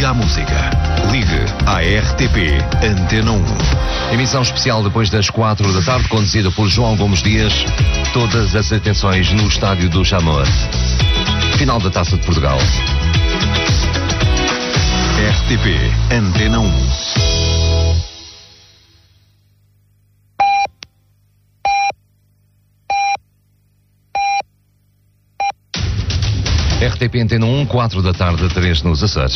Liga à música. Ligue à RTP Antena 1. Emissão especial depois das 4 da tarde, conduzida por João Gomes Dias. Todas as atenções no estádio do Jamor. Final da Taça de Portugal. RTP Antena 1. RTP Antena 1, 4 da tarde, 3 nos Açores.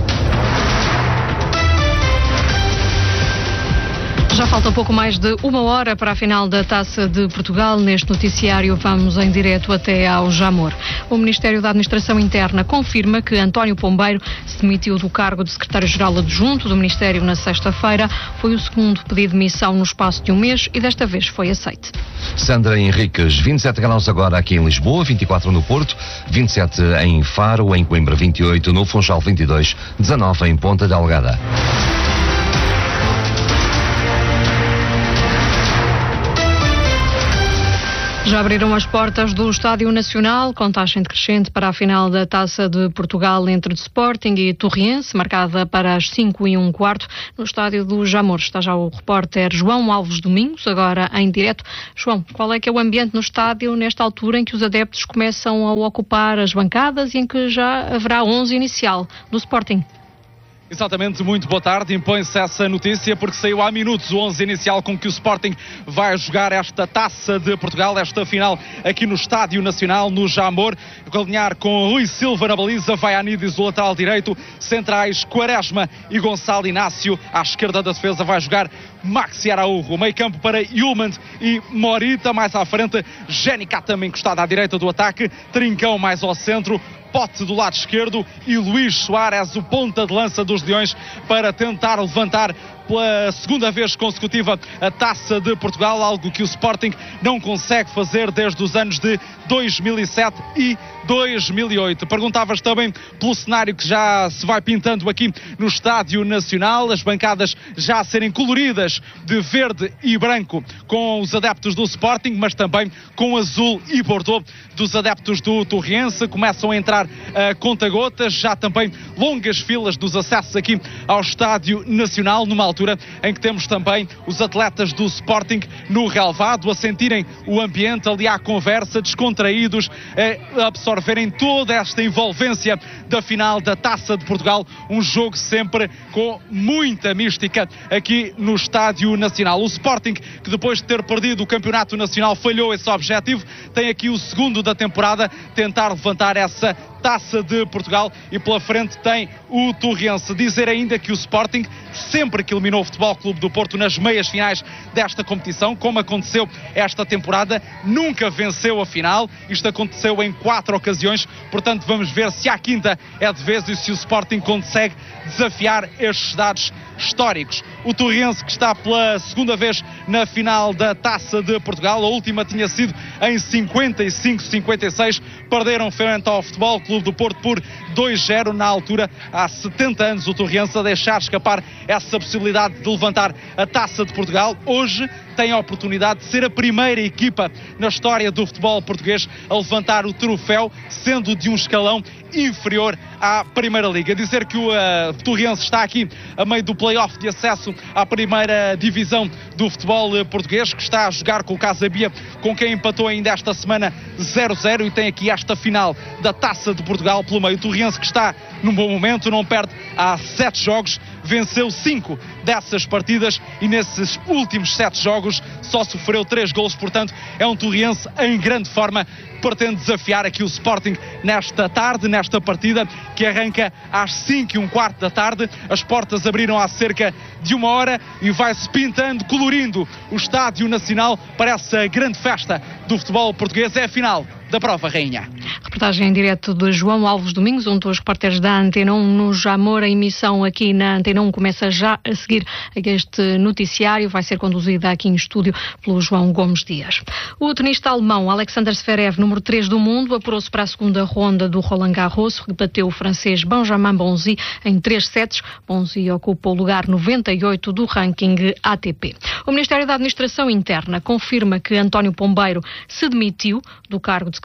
Já falta pouco mais de uma hora para a final da Taça de Portugal. Neste noticiário vamos em direto até ao Jamor. O Ministério da Administração Interna confirma que António Pombeiro se demitiu do cargo de Secretário-Geral Adjunto do Ministério na sexta-feira. Foi o segundo pedido de demissão no espaço de um mês e desta vez foi aceite. Sandra Henriques, 27 graus agora aqui em Lisboa, 24 no Porto, 27 em Faro, em Coimbra 28, no Funchal 22, 19 em Ponta Delgada. Já abriram as portas do Estádio Nacional, contagem decrescente para a final da Taça de Portugal entre Sporting e Torriense, marcada para as 5:15. No Estádio do Jamor está já o repórter João Alves Domingos, agora em direto. João, qual é que é o ambiente no estádio nesta altura em que os adeptos começam a ocupar as bancadas e em que já haverá 11 inicial do Sporting? Exatamente, muito boa tarde. Impõe-se essa notícia porque saiu há minutos o 11 inicial com que o Sporting vai jogar esta Taça de Portugal, esta final aqui no Estádio Nacional, no Jamor. Alinhar com Rui Silva na baliza, vai Anídios o lateral direito, centrais Quaresma e Gonçalo Inácio. À esquerda da defesa vai jogar Maxi Araújo, meio campo para Yulman e Morita, mais à frente Génica também encostada à direita do ataque, Trincão mais ao centro, Pote do lado esquerdo e Luís Soares, o ponta de lança dos Leões, para tentar levantar pela segunda vez consecutiva a Taça de Portugal, algo que o Sporting não consegue fazer desde os anos de 2007 e 2008. Perguntavas também pelo cenário que já se vai pintando aqui no Estádio Nacional, as bancadas já a serem coloridas de verde e branco com os adeptos do Sporting, mas também com azul e bordô dos adeptos do Torriense. Começam a entrar a conta-gotas, já também longas filas dos acessos aqui ao Estádio Nacional, numa altura em que temos também os atletas do Sporting no relvado a sentirem o ambiente, ali à conversa, descontraídos, a absorverem toda esta envolvência da final da Taça de Portugal, um jogo sempre com muita mística aqui no Estádio Nacional. O Sporting, que depois de ter perdido o Campeonato Nacional falhou esse objetivo, tem aqui o segundo da temporada, tentar levantar essa Taça de Portugal, e pela frente tem o Torriense. Dizer ainda que o Sporting, sempre que eliminou o Futebol Clube do Porto nas meias finais desta competição, como aconteceu esta temporada, nunca venceu a final. Isto aconteceu em 4 ocasiões, portanto vamos ver se à quinta é de vez e se o Sporting consegue desafiar estes dados históricos. O Torriense, que está pela segunda vez na final da Taça de Portugal, a última tinha sido em 55-56, perderam frente ao Futebol Clube do Porto por 2-0, na altura, há 70 anos, o Torriense a deixar escapar essa possibilidade de levantar a Taça de Portugal. Hoje tem a oportunidade de ser a primeira equipa na história do futebol português a levantar o troféu, sendo de um escalão inferior à Primeira Liga. Dizer que o Torriense está aqui a meio do play-off de acesso à primeira divisão do futebol português, que está a jogar com o Casa Pia, com quem empatou ainda esta semana 0-0, e tem aqui esta final da Taça de Portugal pelo meio. O Torriense, que está num bom momento, não perde há 7 jogos, venceu 5 dessas partidas e nesses últimos 7 jogos só sofreu 3 golos, portanto é um Torriense em grande forma, pretende desafiar aqui o Sporting nesta tarde, nesta partida que arranca às 5:15 da tarde. As portas abriram há cerca de 1 hora e vai-se pintando, colorindo o Estádio Nacional para essa grande festa do futebol português. É a final da prova, rainha. Reportagem em direto de João Alves Domingos, um dos repórteres da Antena 1 no Jamor. A emissão aqui na Antena 1 começa já a seguir este noticiário. Vai ser conduzida aqui em estúdio pelo João Gomes Dias. O tenista alemão Alexander Zverev, número 3 do mundo, apurou-se para a segunda ronda do Roland Garros, rebateu o francês Benjamin Bonzi em 3 sets. Bonzi ocupa o lugar 98 do ranking ATP. O Ministério da Administração Interna confirma que António Pombeiro se demitiu do cargo de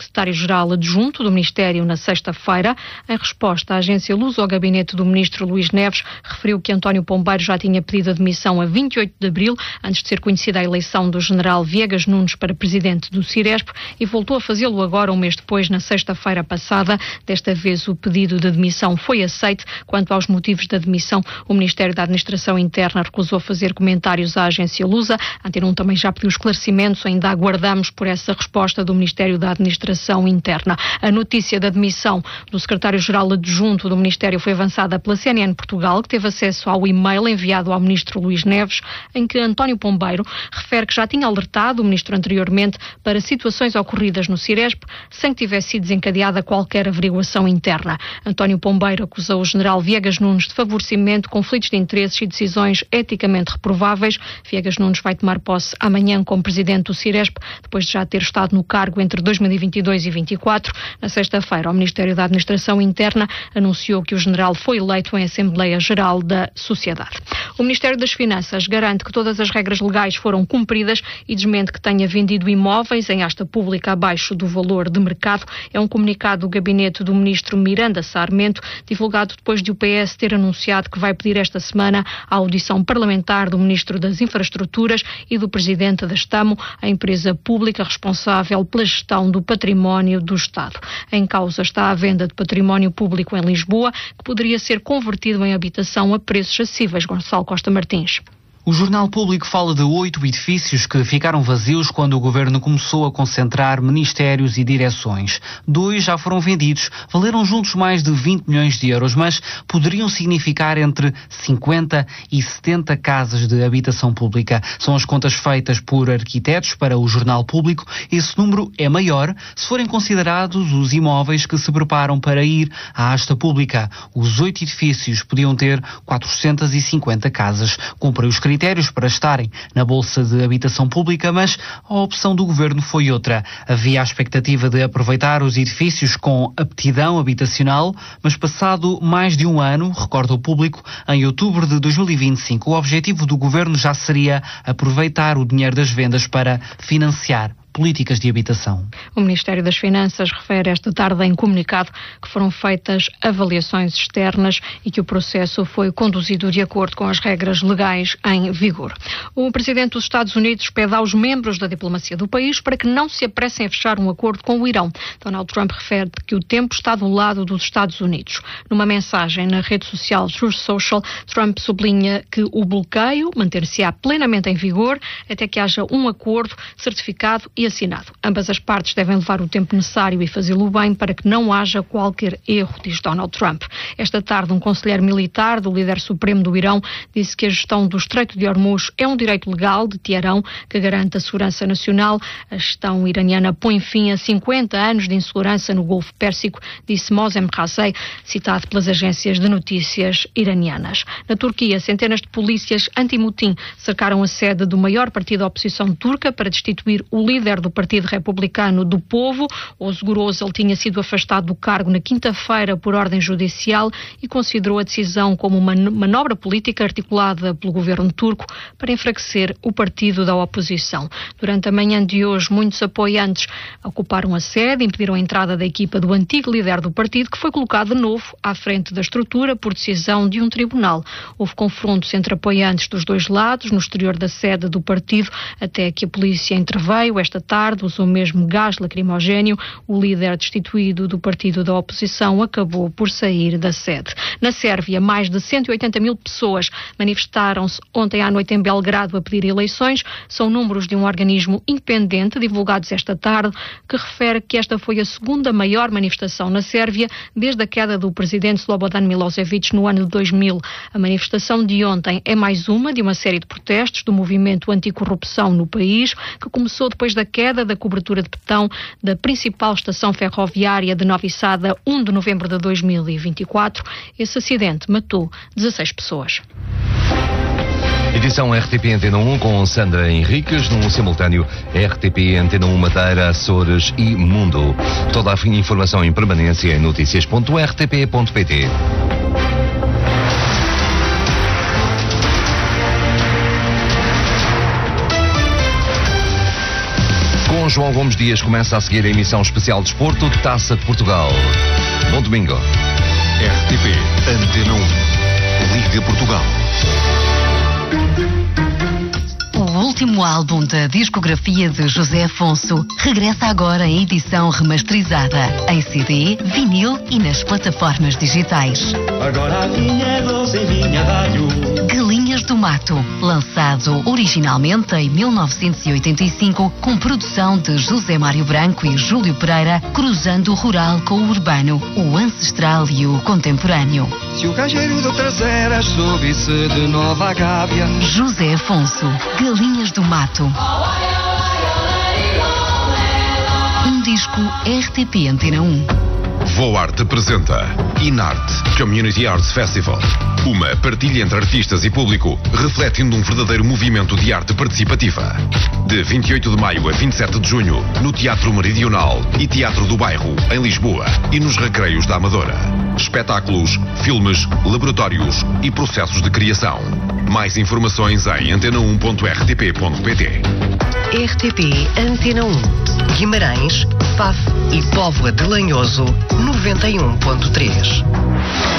secretário-geral adjunto do Ministério na sexta-feira. Em resposta, a agência Lusa ao gabinete do ministro Luís Neves referiu que António Pombeiro já tinha pedido admissão a 28 de abril, antes de ser conhecida a eleição do general Viegas Nunes para presidente do Ciresp, e voltou a fazê-lo agora, um mês depois, na sexta-feira passada. Desta vez o pedido de admissão foi aceite. Quanto aos motivos da admissão, o Ministério da Administração Interna recusou fazer comentários à agência Lusa. A Antena 1 também já pediu esclarecimentos, ainda aguardamos por essa resposta do Ministério da Administração Interna. A notícia da admissão do secretário-geral adjunto do Ministério foi avançada pela CNN Portugal, que teve acesso ao e-mail enviado ao ministro Luís Neves, em que António Pombeiro refere que já tinha alertado o ministro anteriormente para situações ocorridas no Ciresp, sem que tivesse sido desencadeada qualquer averiguação interna. António Pombeiro acusou o general Viegas Nunes de favorecimento, conflitos de interesses e decisões eticamente reprováveis. Viegas Nunes vai tomar posse amanhã como presidente do Ciresp, depois de já ter estado no cargo entre 2022 e 2024. Na sexta-feira, o Ministério da Administração Interna anunciou que o general foi eleito em Assembleia Geral da Sociedade. O Ministério das Finanças garante que todas as regras legais foram cumpridas e desmente que tenha vendido imóveis em asta pública abaixo do valor de mercado. É um comunicado do gabinete do ministro Miranda Sarmento, divulgado depois de o PS ter anunciado que vai pedir esta semana a audição parlamentar do ministro das Infraestruturas e do presidente da Estamo, a empresa pública responsável pela gestão do património do Estado. Em causa está a venda de património público em Lisboa, que poderia ser convertido em habitação a preços acessíveis. Gonçalo Costa Martins. O Jornal Público fala de 8 edifícios que ficaram vazios quando o governo começou a concentrar ministérios e direções. 2 já foram vendidos, valeram juntos mais de 20 milhões de euros, mas poderiam significar entre 50 e 70 casas de habitação pública. São as contas feitas por arquitetos para o Jornal Público. Esse número é maior se forem considerados os imóveis que se preparam para ir à asta pública. Os 8 edifícios podiam ter 450 casas. Cumprem os critérios para estarem na Bolsa de Habitação Pública, mas a opção do governo foi outra. Havia a expectativa de aproveitar os edifícios com aptidão habitacional, mas passado mais de um ano, recorda o Público, em outubro de 2025, o objetivo do governo já seria aproveitar o dinheiro das vendas para financiar políticas de habitação. O Ministério das Finanças refere esta tarde em comunicado que foram feitas avaliações externas e que o processo foi conduzido de acordo com as regras legais em vigor. O Presidente dos Estados Unidos pede aos membros da diplomacia do país para que não se apressem a fechar um acordo com o Irão. Donald Trump refere que o tempo está do lado dos Estados Unidos. Numa mensagem na rede social Truth Social, Trump sublinha que o bloqueio manter-se-á plenamente em vigor até que haja um acordo certificado e assinado. Ambas as partes devem levar o tempo necessário e fazê-lo bem para que não haja qualquer erro, diz Donald Trump. Esta tarde, um conselheiro militar do líder supremo do Irão disse que a gestão do Estreito de Hormuz é um direito legal de Teherão que garante a segurança nacional. A gestão iraniana põe fim a 50 anos de insegurança no Golfo Pérsico, disse Mohsen Razzei, citado pelas agências de notícias iranianas. Na Turquia, centenas de polícias anti-motim cercaram a sede do maior partido da oposição turca para destituir o líder do Partido Republicano do Povo. Ozgur Özel tinha sido afastado do cargo na quinta-feira por ordem judicial e considerou a decisão como uma manobra política articulada pelo governo turco para enfraquecer o partido da oposição. Durante a manhã de hoje, muitos apoiantes ocuparam a sede, impediram a entrada da equipa do antigo líder do partido, que foi colocado de novo à frente da estrutura por decisão de um tribunal. Houve confrontos entre apoiantes dos dois lados no exterior da sede do partido, até que a polícia interveio. Esta tarde usou mesmo gás lacrimogéneo. O líder destituído do partido da oposição acabou por sair da sede. Na Sérvia, mais de 180 mil pessoas manifestaram-se ontem à noite em Belgrado a pedir eleições. São números de um organismo independente divulgados esta tarde, que refere que esta foi a segunda maior manifestação na Sérvia desde a queda do presidente Slobodan Milosevic no ano de 2000. A manifestação de ontem é mais uma de uma série de protestos do movimento anticorrupção no país, que começou depois da queda da cobertura de betão da principal estação ferroviária de Novi Sad, 1 de novembro de 2024. Esse acidente matou 16 pessoas. Edição RTP Antena 1 com Sandra Henriques, num simultâneo RTP Antena 1 Madeira, Açores e Mundo. Toda a informação em permanência em noticias.rtp.pt. Com João Gomes Dias começa a seguir a emissão especial de desporto Taça de Portugal. Bom domingo. RTP Antena 1, Liga Portugal. O último álbum da discografia de José Afonso regressa agora em edição remasterizada, em CD, vinil e nas plataformas digitais. Agora a minha é doce em minha rádio. Galinhas do Mato, lançado originalmente em 1985, com produção de José Mário Branco e Júlio Pereira, cruzando o rural com o urbano, o ancestral e o contemporâneo. Se o gajeiro de traseiras subisse de Nova Gávea. José Afonso, Galinhas do Mato. Um disco RTP Antena 1. Voarte apresenta Inarte Community Arts Festival. Uma partilha entre artistas e público, refletindo um verdadeiro movimento de arte participativa. De 28 de maio a 27 de junho, no Teatro Meridional e Teatro do Bairro, em Lisboa, e nos Recreios da Amadora. Espetáculos, filmes, laboratórios e processos de criação. Mais informações em antena1.rtp.pt. RTP Antena 1, Guimarães, Faf e Póvoa de Lanhoso, 91.3.